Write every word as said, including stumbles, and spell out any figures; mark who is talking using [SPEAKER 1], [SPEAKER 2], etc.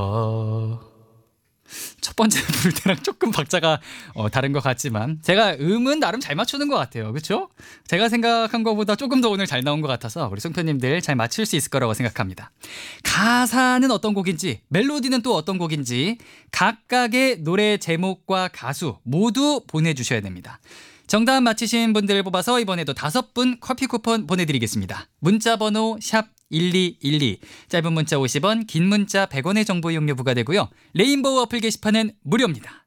[SPEAKER 1] 어... 첫 번째 부를 때랑 조금 박자가 어, 다른 것 같지만 제가 음은 나름 잘 맞추는 것 같아요. 그렇죠? 제가 생각한 것보다 조금 더 오늘 잘 나온 것 같아서 우리 송편님들 잘 맞출 수 있을 거라고 생각합니다. 가사는 어떤 곡인지, 멜로디는 또 어떤 곡인지 각각의 노래 제목과 가수 모두 보내주셔야 됩니다. 정답 맞히신 분들을 뽑아서 이번에도 다섯 분 커피 쿠폰 보내드리겠습니다. 문자번호 샵 일이일이, 짧은 문자 오십 원, 긴 문자 백 원의 정보 이용료 부과되고요. 레인보우 어플 게시판은 무료입니다.